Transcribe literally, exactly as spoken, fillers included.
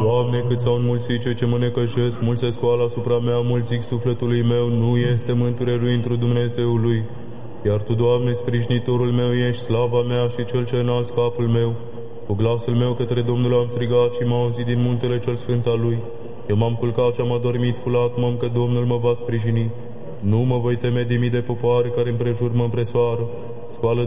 Doamne, cât s-au înmulțit cei ce mă necăjesc, mulți se scoală asupra mea, mulți zic sufletului meu, nu este mântuire lui întru Dumnezeului. Iar Tu, Doamne, sprijinitorul meu ești, slava mea și cel ce înalți capul meu. Cu glasul meu către Domnul am strigat și m-a auzit din muntele cel sfânt al Lui. Eu m-am culcat și am adormit, sculat m-am că Domnul mă va sprijini. Nu mă voi teme de mii de popoare care împrejur mă împresoară. Scoală